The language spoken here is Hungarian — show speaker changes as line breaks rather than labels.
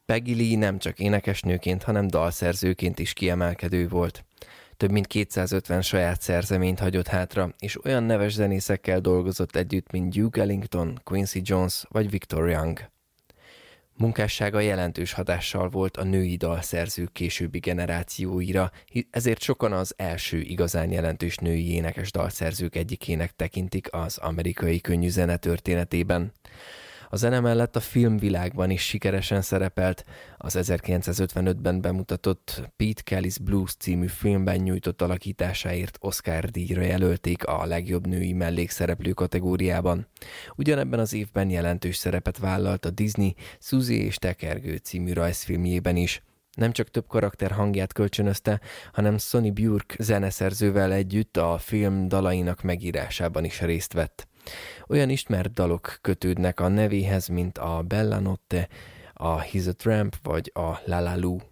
Peggy Lee nem csak énekesnőként, hanem dalszerzőként is kiemelkedő volt. Több mint 250 saját szerzeményt hagyott hátra, és olyan neves zenészekkel dolgozott együtt, mint Duke Ellington, Quincy Jones vagy Victor Young. Munkássága jelentős hatással volt a női dalszerzők későbbi generációira, ezért sokan az első igazán jelentős női énekes dalszerzők egyikének tekintik az amerikai könnyűzene történetében. A zene mellett a filmvilágban is sikeresen szerepelt, az 1955-ben bemutatott Pete Kelly's Blues című filmben nyújtott alakításáért Oscar-díjra jelölték a legjobb női mellékszereplő kategóriában. Ugyanebben az évben jelentős szerepet vállalt a Disney Suzy és Tekergő című rajzfilmjében is. Nem csak több karakter hangját kölcsönözte, hanem Sonny Burke zeneszerzővel együtt a film dalainak megírásában is részt vett. Olyan ismert dalok kötődnek a nevéhez, mint a Bella Notte, a He's a Tramp vagy a La La Lu.